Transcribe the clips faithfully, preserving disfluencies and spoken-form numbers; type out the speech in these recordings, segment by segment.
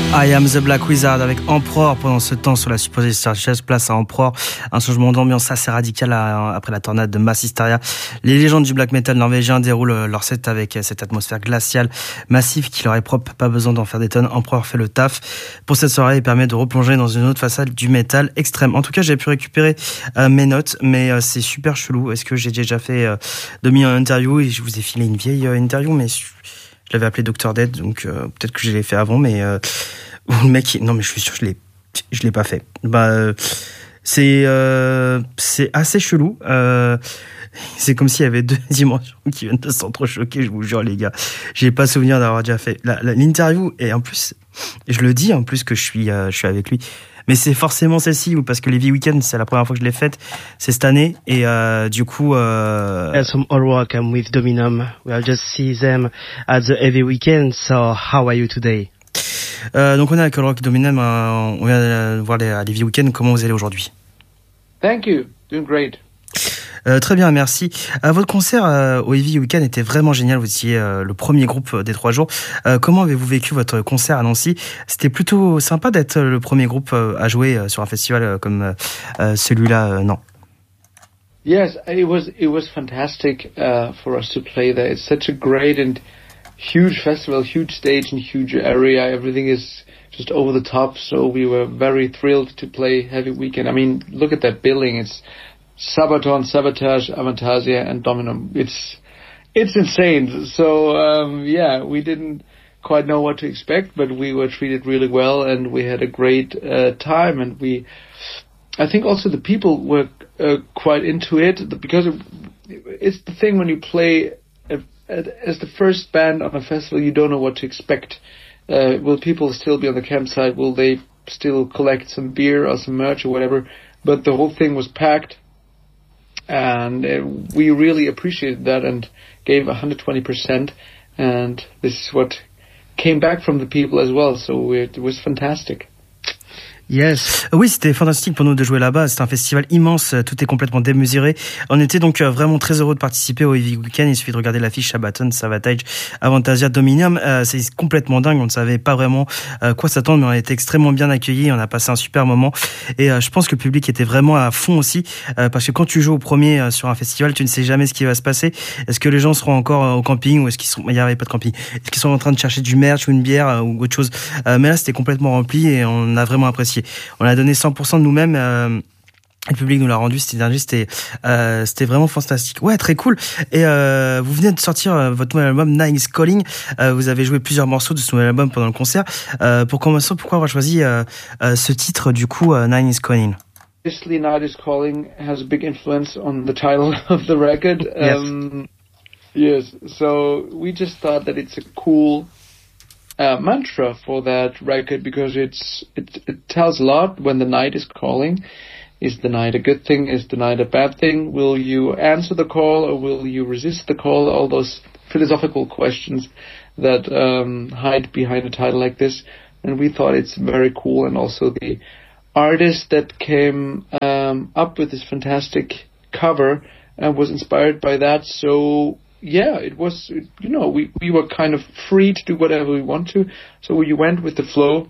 I Am The Black Wizard avec Emperor pendant ce temps sur la supposée Starchess, place à Emperor. Un changement d'ambiance assez radical à, après la tornade de Mass Hysteria. Les légendes du black metal norvégien déroulent leur set avec cette atmosphère glaciale massive qui leur est propre, pas besoin d'en faire des tonnes. Emperor fait le taf pour cette soirée et permet de replonger dans une autre façade du métal extrême. En tout cas, j'ai pu récupérer euh, mes notes, mais euh, c'est super chelou. Est-ce que j'ai déjà fait euh, demi en interview et je vous ai filé une vieille euh, interview, mais je l'avais appelé docteur Dead, donc euh, peut-être que je l'ai fait avant, mais euh, le mec, non mais je suis sûr que je l'ai, je l'ai pas fait. Bah, euh, c'est, euh, c'est assez chelou. Euh, c'est comme s'il y avait deux dimensions qui viennent de s'entrechoquer. Je vous jure les gars, j'ai pas souvenir d'avoir déjà fait la, la, l'interview. Et en plus, je le dis en plus que je suis, euh, je suis avec lui. Mais c'est forcément celle-ci, ou parce que les V-Weekend, c'est la première fois que je l'ai faite, c'est cette année, et euh, du coup... Euh... Yes, from All Rock, I'm with Dominum. We'll just see them at the Heavy Weekend, so how are you today? Euh, donc on est avec All Rock Dominum, euh, on vient de voir les, les V-Weekend, comment vous allez aujourd'hui? Thank you, doing great. Euh, très bien, merci. Euh, votre concert euh, au Heavy Weekend était vraiment génial. Vous étiez euh, le premier groupe des trois jours. Euh, comment avez-vous vécu votre concert à Nancy? C'était plutôt sympa d'être le premier groupe euh, à jouer euh, sur un festival euh, comme euh, celui-là, euh, non? Yes, it was it was fantastic uh, for us to play there. It's such a great and huge festival, huge stage and huge area. Everything is just over the top. So we were very thrilled to play Heavy Weekend. I mean, look at that billing. It's Sabaton, Sabotage, Avantasia, and Dominum. It's it's insane. So um, yeah, we didn't quite know what to expect, but we were treated really well, and we had a great uh, time. And we, I think, also the people were uh, quite into it because it, it's the thing when you play a, a, as the first band on a festival, you don't know what to expect. Uh, will people still be on the campsite? Will they still collect some beer or some merch or whatever? But the whole thing was packed. And uh, we really appreciated that and gave one hundred twenty percent. And this is what came back from the people as well. So it was fantastic. Yes. Oui, c'était fantastique pour nous de jouer là-bas. C'est un festival immense, tout est complètement démesuré. On était donc vraiment très heureux de participer au Heavy Weekend. Il suffit de regarder l'affiche Sabaton, Savatage, Avantasia, Dominium. Euh, c'est complètement dingue. On ne savait pas vraiment euh, quoi s'attendre, mais on a été extrêmement bien accueillis. On a passé un super moment. Et euh, je pense que le public était vraiment à fond aussi, euh, parce que quand tu joues au premier euh, sur un festival, tu ne sais jamais ce qui va se passer. Est-ce que les gens seront encore euh, au camping ou est-ce qu'ils sont, il n'y avait pas de camping. Est-ce qu'ils sont en train de chercher du merch ou une bière euh, ou autre chose. Euh, mais là, c'était complètement rempli et on a vraiment apprécié. On a donné cent pour cent de nous-mêmes. Euh, le public nous l'a rendu, cette énergie, c'était, euh, c'était vraiment fantastique. Ouais, très cool. Et euh, vous venez de sortir euh, votre nouvel album Nine is Calling. Euh, vous avez joué plusieurs morceaux de ce nouvel album pendant le concert. Euh, pour commencer, pourquoi avoir choisi euh, euh, ce titre du coup, euh, Nine is Calling? Obviously, Night is Calling has a big influence on the title of the record. Yes. Um, yes. So we just thought that it's a cool Uh, mantra for that record because it's it, it tells a lot when the night is calling. Is the night a good thing? Is the night a bad thing? Will you answer the call or will you resist the call? All those philosophical questions that um, hide behind a title like this. And we thought it's very cool. And also the artist that came um, up with this fantastic cover and was inspired by that. So yeah, it was, you know, we, we were kind of free to do whatever we want to. So we went with the flow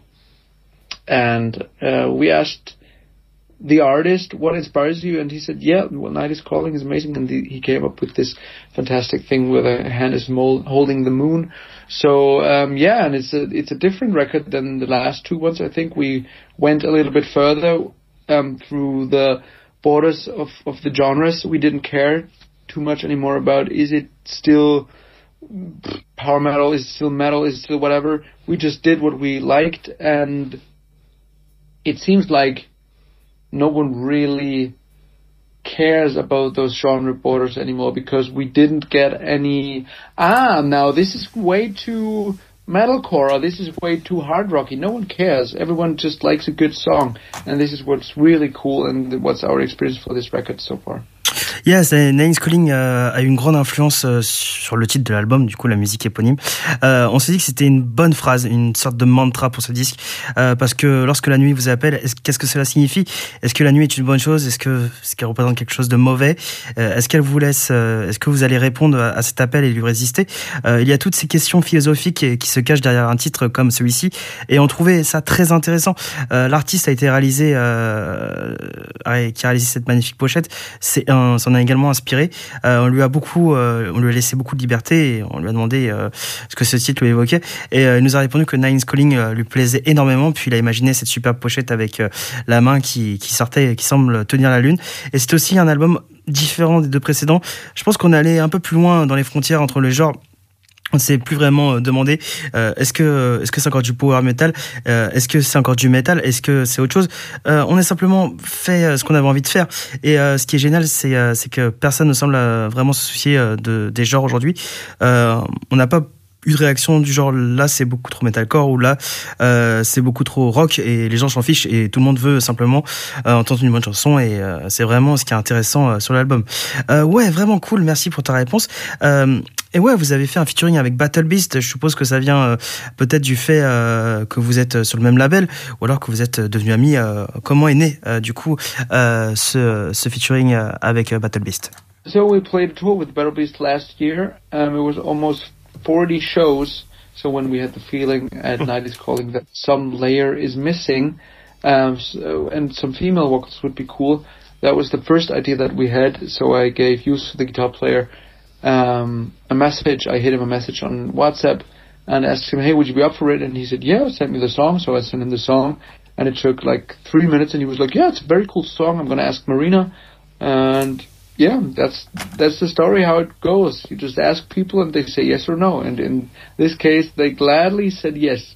and uh, we asked the artist, what inspires you? And he said, yeah, well, Night is Calling is amazing. And the, he came up with this fantastic thing where the hand is mold, holding the moon. So, um, yeah, and it's a, it's a different record than the last two ones. I think we went a little bit further um, through the borders of, of the genres. We didn't care too much anymore about is it still power metal, is it still metal, is it still whatever. We just did what we liked, and it seems like no one really cares about those genre borders anymore because we didn't get any ah now this is way too metalcore or this is way too hard rocky. No one cares. Everyone just likes a good song, and this is what's really cool and what's our experience for this record so far. Yes, Nine Inch Calling euh, a eu une grande influence euh, sur le titre de l'album, du coup la musique éponyme. Euh, on s'est dit que c'était une bonne phrase, une sorte de mantra pour ce disque, euh, parce que lorsque la nuit vous appelle, est-ce, qu'est-ce que cela signifie? Est-ce que la nuit est une bonne chose? Est-ce que est-ce qu'elle représente quelque chose de mauvais? euh, Est-ce qu'elle vous laisse euh, Est-ce que vous allez répondre à, à cet appel et lui résister? euh, Il y a toutes ces questions philosophiques qui, qui se cachent derrière un titre comme celui-ci, et on trouvait ça très intéressant. Euh, l'artiste a été réalisé, euh, qui a réalisé cette magnifique pochette, c'est un, s'en a également inspiré. Euh, on lui a beaucoup, euh, on lui a laissé beaucoup de liberté et on lui a demandé euh, ce que ce titre lui évoquait. Et euh, il nous a répondu que Nine Inch Calling euh, lui plaisait énormément. Puis il a imaginé cette superbe pochette avec euh, la main qui, qui sortait, qui semble tenir la lune. Et c'est aussi un album différent des deux précédents. Je pense qu'on est allé un peu plus loin dans les frontières entre les genres. On s'est plus vraiment demandé euh, est-ce que est-ce que c'est encore du power metal, euh, est-ce que c'est encore du metal, est-ce que c'est autre chose. Euh, on a simplement fait ce qu'on avait envie de faire. Et euh, ce qui est génial, c'est euh, c'est que personne ne semble euh, vraiment se soucier euh, de des genres aujourd'hui. Euh, on n'a pas eu de réaction du genre là c'est beaucoup trop metalcore ou là euh, c'est beaucoup trop rock, et les gens s'en fichent et tout le monde veut simplement euh, entendre une bonne chanson, et euh, c'est vraiment ce qui est intéressant euh, sur l'album. Euh, ouais, vraiment cool, merci pour ta réponse. Euh, et ouais, vous avez fait un featuring avec Battle Beast, je suppose que ça vient euh, peut-être du fait euh, que vous êtes sur le même label ou alors que vous êtes devenus amis. Euh, comment est né euh, du coup euh, ce, ce featuring euh, avec euh, Battle Beast? So we played a tour with Battle Beast last year. Um, it was almost forty shows. So when we had the feeling at Night Is Calling that some layer is missing, um, so, and some female vocals would be cool, that was the first idea that we had. So I gave Yus, the guitar player, um, a message. I hit him a message on WhatsApp and asked him, hey, would you be up for it? And he said, yeah, send me the song. So I sent him the song, and it took like three minutes, and he was like, yeah, it's a very cool song. I'm going to ask Marina. And yeah, that's that's the story, how it goes. You just ask people and they say yes or no. And in this case, they gladly said yes.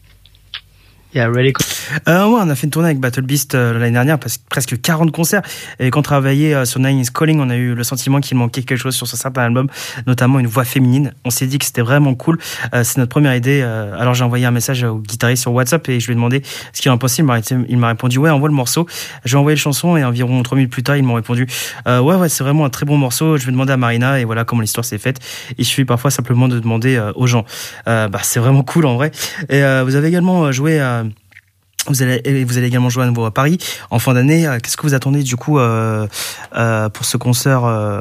Yeah, really cool. Euh, ouais, on a fait une tournée avec Battle Beast euh, l'année dernière, parce, presque quarante concerts. Et quand on travaillait euh, sur Nine Inch Calling, on a eu le sentiment qu'il manquait quelque chose sur ce certain album, notamment une voix féminine. On s'est dit que c'était vraiment cool. Euh, c'est notre première idée. Euh, alors j'ai envoyé un message au guitariste sur WhatsApp et je lui ai demandé ce qu'il en pensait. Il m'a, il m'a répondu ouais, envoie le morceau. J'ai envoyé le chanson et environ trois minutes plus tard, ils m'ont répondu euh, ouais, ouais, c'est vraiment un très bon morceau. Je vais demander à Marina, et voilà comment l'histoire s'est faite. Il suffit parfois simplement de demander euh, aux gens. Euh, bah, c'est vraiment cool en vrai. Et euh, vous avez également joué à Vous allez, vous allez également jouer à nouveau à Paris en fin d'année. Qu'est-ce que vous attendez du coup euh, euh, pour ce concert euh,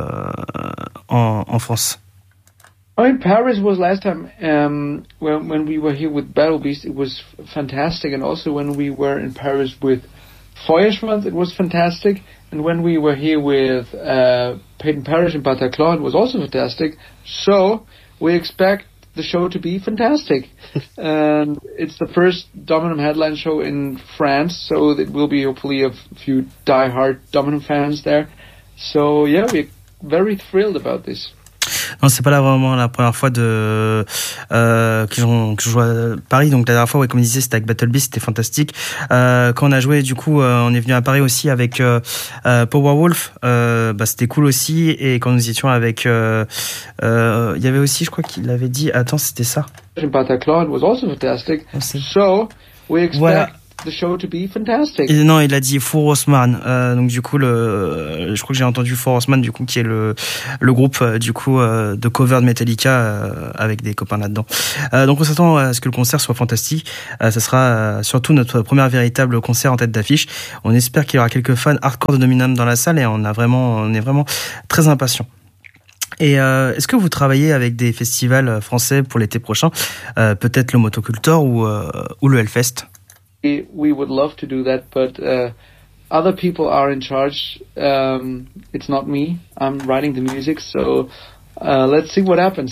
en, en France? Oh, in Paris was last time. Um, when when we were here with Battle Beast, it was fantastic, and also when we were in Paris with Feuerschwanz, it was fantastic, and when we were here with uh, Peyton Parrish and Bataclan, it was also fantastic. So we expect the show to be fantastic. And it's the first Dominum headline show in France, so it will be hopefully a few die-hard Dominum fans there. So yeah, we're very thrilled about this. Non, c'est pas là vraiment la première fois de euh, que, que je joue à Paris. Donc la dernière fois, ouais, comme je disais, c'était avec Battle Beast, c'était fantastique. Euh, quand on a joué, du coup, euh, on est venu à Paris aussi avec euh, euh, Powerwolf. Euh, bah, c'était cool aussi. Et quand nous étions avec, il euh, euh, y avait aussi, je crois qu'il avait dit, attends, c'était ça. Bataclan was also fantastic. So we expect. Voilà. The show to be fantastic. Et non, il a dit Four Horsemen. Euh, donc du coup, le, je crois que j'ai entendu Four Horsemen, du coup, qui est le le groupe euh, du coup euh, de cover de Metallica euh, avec des copains là-dedans. Euh, donc on s'attend à ce que le concert soit fantastique. Euh, ça sera euh, surtout notre premier véritable concert en tête d'affiche. On espère qu'il y aura quelques fans hardcore de Dominum dans la salle, et on a vraiment, on est vraiment très impatients. Et euh, est-ce que vous travaillez avec des festivals français pour l'été prochain, euh, peut-être le Motocultor ou euh, ou le Hellfest? We would love to do that, but uh, other people are in charge. Um, it's not me. I'm writing the music, so uh, let's see what happens.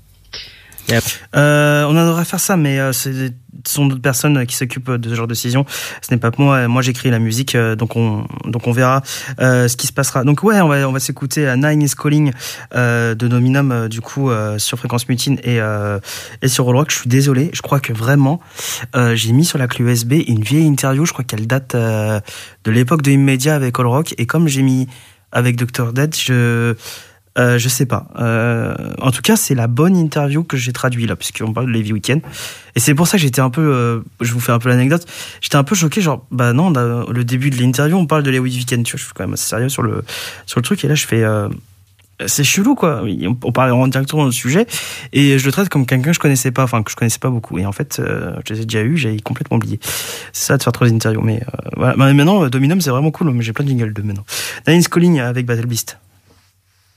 Yep. Euh, on adorerait faire ça, mais euh, c'est, ce sont d'autres personnes qui s'occupent de ce genre de décision. Ce n'est pas moi. Moi, j'écris la musique, euh, donc on donc on verra euh, ce qui se passera. Donc ouais, on va on va s'écouter à Nine Is Calling euh, de Dominum, euh, du coup euh, sur Fréquence Mutine et euh, et sur All Rock. Je suis désolé. Je crois que vraiment euh, j'ai mis sur la clé U S B une vieille interview. Je crois qu'elle date euh, de l'époque de Immedia avec All Rock, et comme j'ai mis avec docteur Dead, je Euh, je sais pas. Euh, en tout cas, c'est la bonne interview que j'ai traduite là, puisqu'on parle de Heavy Weekend. Et c'est pour ça que j'étais un peu, euh, je vous fais un peu l'anecdote, j'étais un peu choqué, genre, bah non, on a, le début de l'interview, on parle de Heavy Weekend, tu vois, je suis quand même assez sérieux sur le, sur le truc, et là je fais, euh, c'est chelou quoi, on, on parle vraiment directement du sujet, et je le traite comme quelqu'un que je connaissais pas, enfin que je connaissais pas beaucoup, et en fait, euh, je les ai déjà eu, j'ai complètement oublié. C'est ça de faire trois interviews, mais euh, voilà. Maintenant, Dominum c'est vraiment cool, mais j'ai plein de jingles de maintenant. Nine Calling avec Battle Beast.